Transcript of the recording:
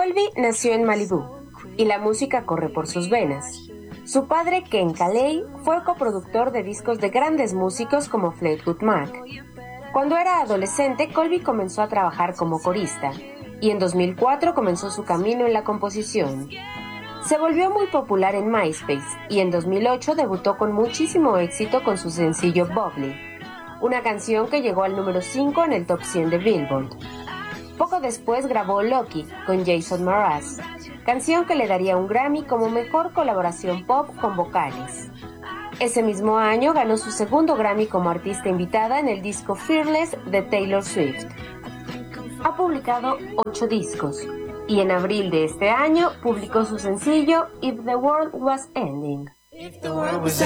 Colby nació en Malibú y la música corre por sus venas. Su padre, Ken Caillat, fue coproductor de discos de grandes músicos como Fleetwood Mac. Cuando era adolescente, Colby comenzó a trabajar como corista y en 2004 comenzó su camino en la composición. Se volvió muy popular en MySpace y en 2008 debutó con muchísimo éxito con su sencillo Bubbly, una canción que llegó al número 5 en el top 100 de Billboard. Poco después grabó Lucky con Jason Mraz, canción que le daría un Grammy como mejor colaboración pop con vocales. Ese mismo año ganó su segundo Grammy como artista invitada en el disco Fearless de Taylor Swift. Ha publicado 8 discos y en abril de este año publicó su sencillo If the World Was Ending. If the world was